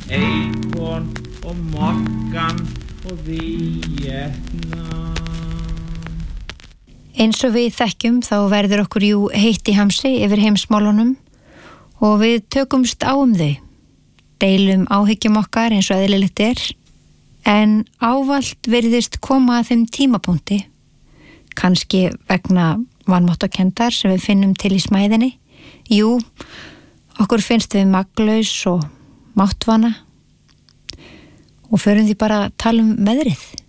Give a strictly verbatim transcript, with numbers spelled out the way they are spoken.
Eikon og Morgan og Vietnam. Eins og við þekkjum þá verður okkur jú heitt í hamsi yfir heimsmálunum og við tökumst á um þau. Deilum áhyggjum okkar eins og eðlilegt er, en ávallt virðist koma að þeim tímapunkti, kannski vegna vanmáttakenndar sem við finnum til í smæðinni. Jú, okkur finnst við maglaus og máttvana og förum því bara að tala um veðrið.